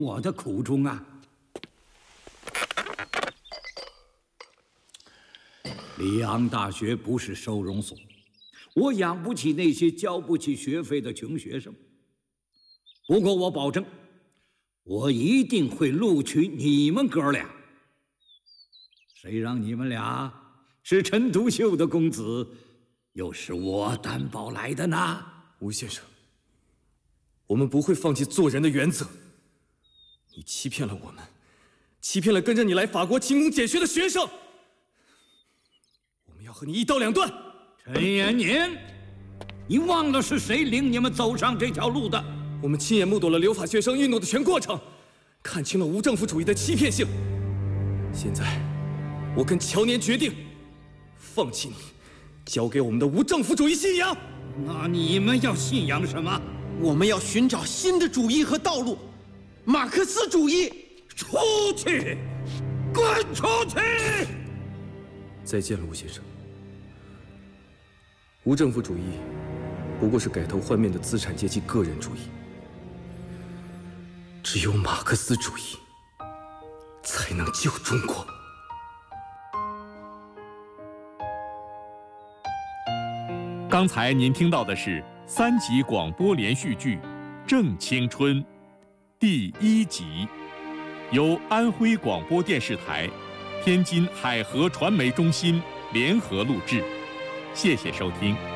我的苦衷啊！里昂大学不是收容所，我养不起那些交不起学费的穷学生。不过我保证，我一定会录取你们哥俩。谁让你们俩是陈独秀的公子，又是我担保来的呢？ 吴先生，我们不会放弃做人的原则。你欺骗了我们，欺骗了跟着你来法国勤工俭学的学生。我们要和你一刀两断。 陈延年，你忘了是谁领你们走上这条路的？ 我们亲眼目睹了留法学生运动的全过程，看清了无政府主义的欺骗性。现在，我跟乔年决定，放弃你，交给我们的无政府主义信仰。 那你们要信仰什么？ 我们要寻找新的主义和道路，马克思主义。 出去，滚出去！ 再见了，吴先生。无政府主义不过是改头换面的资产阶级个人主义，只有马克思主义才能救中国。 刚才您听到的是3集广播连续剧《正青春》第1集，由安徽广播电视台、天津海河传媒中心联合录制。谢谢收听。